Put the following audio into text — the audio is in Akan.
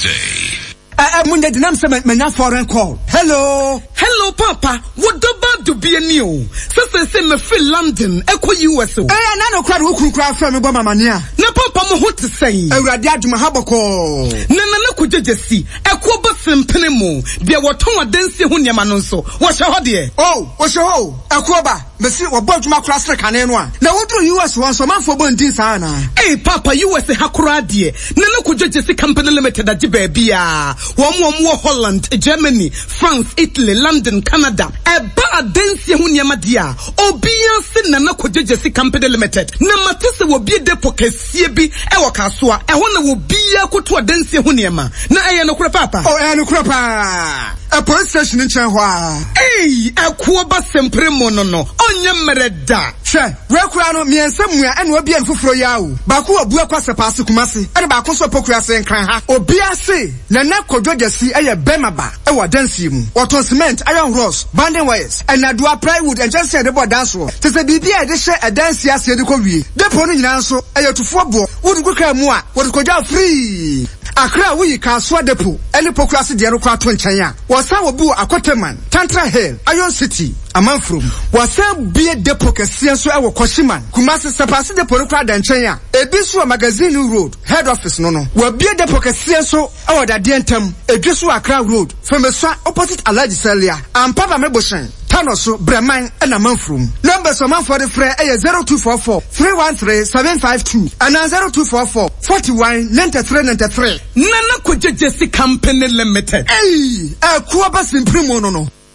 Tuesday. Munde dinam se menya foreign call. Hello Papa, what about to be a new? Say me feel London, echo US. Na no kwara wo kura fra me bo mamania. Na papa mo ho te say. Awurade adwuma haboko. Na kujejesi, ekwo ba sempene mo. De woton adansi ho niam no nso. Wo hye ho de. Oh, wo hye ho. Ekwo ba, me si wo bo adwuma kura sre kane no a. Na wodru US won so manfo bo ndin sa na. Papa, US hakura de. Na kujejesi company limited agi ba bia. Wo Holland, Germany, France, Italy, London, Canada. Eba adansi ho niam dia. Obia se na kujejesi company limited. Na matese wo bi depo kesie bi e wo kasoa. E ho na wo bia koto adansi ho niam. Na eye no kura papa. Oh, no kura pa. A police station in Chenhua. Akwo ba sempre mo no. Onye mereda. She, we kura no miensam and we bi enfufuro yawo. Ba ko obu akwase paase kumase. E ba ko so pokura se nkran ha. Obi ase na kodwojasi eye bemaba e wa dansi mu. Waton cement, iron rods, banding wires, and adua plywood and just say the board dance wo. Te se bibia de hye e dansi ase de ko wie. Depo no nyina so eye tufo bo. Wodu kuka mu a, wodu kodwa free. Akra wuyi Kaswa depo, eni pokrasi de no kwa to nchen a. Wasa obu Akoteman, Tantra Hill, Iron City, Amanfrom. Wasa bie depo kese so e wo Koshiman. Kumasi sepase depo no kwa da nchen a. Ebi so magazine road, head office no. Wa bie depo kese so e wo da de ntam. Edweso Accra road, Femeswa opposite Alaji Celia. Ampaba Meboshen. Tanoso Breman and Amanfrom. Numbers of man for the free 0244 313 752 and 0244 41 93 Nana kujejesi company limited. Kuwaba simprimo no.